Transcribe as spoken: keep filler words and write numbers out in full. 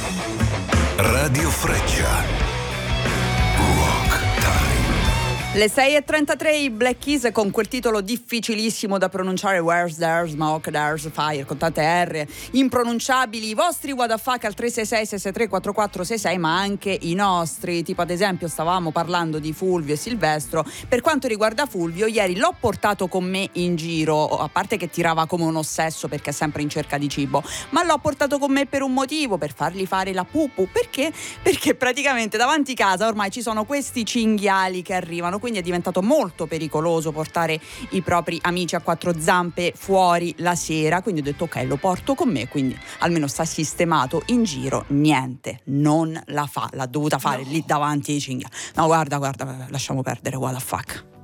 Radio Freccia. Rock Time. Le sei e trentatré, i Black Keys con quel titolo difficilissimo da pronunciare, Where's There's Smoke, There's Fire, con tante R impronunciabili. I vostri what the fuck al tre sei sei sei sei tre quattro quattro sei sei, ma anche i nostri, tipo ad esempio stavamo parlando di Fulvio e Silvestro. Per quanto riguarda Fulvio, ieri l'ho portato con me in giro, a parte che tirava come un ossesso perché è sempre in cerca di cibo, ma l'ho portato con me per un motivo, per fargli fare la pupu. Perché? Perché praticamente davanti casa ormai ci sono questi cinghiali che arrivano, quindi è diventato molto pericoloso portare i propri amici a quattro zampe fuori la sera. Quindi ho detto ok, lo porto con me, quindi almeno sta sistemato. In giro niente, non la fa, l'ha dovuta fare no. lì davanti ai cinghiali. No, guarda, guarda, lasciamo perdere, what the fuck.